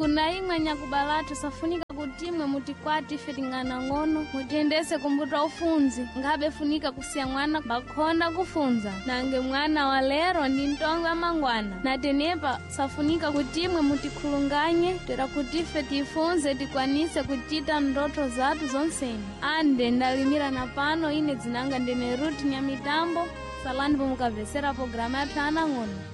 kuna imwe nyakubalatu safunika kuti imwe mutikwati ife ting'ana ng'ono mutiyendese kumbuto ufunzi ngabe funika kusiya mwana bakhonda kufunza nange mwana wa lero ndi ntongo ya mangwana natenepa safunika kuti imwe mutikhulunganye tera kuti ife tifunze tikwanise kuchita ndoto zathu zonseni. Ande ndalimira na pano ine dzinanga ndine Ruth Nyamitambo salani pomukabvesera programa yathu ana ng'ono.